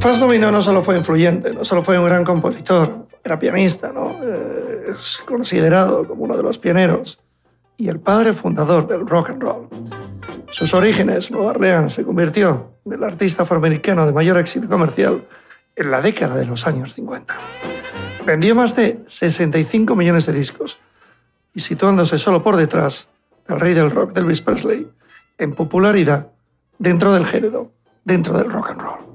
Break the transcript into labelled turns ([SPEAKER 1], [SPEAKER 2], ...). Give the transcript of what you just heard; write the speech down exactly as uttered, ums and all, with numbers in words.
[SPEAKER 1] Fats Domino no solo fue influyente, no solo fue un gran compositor, era pianista, ¿no? Eh, es considerado como uno de los pioneros y el padre fundador del rock and roll. Sus orígenes, Nueva Orleans, se convirtió en el artista afroamericano de mayor éxito comercial en la década de los años cincuenta. Vendió más de sesenta y cinco millones de discos y situándose solo por detrás del rey del rock, Elvis Presley, en popularidad dentro del género, dentro del rock and roll.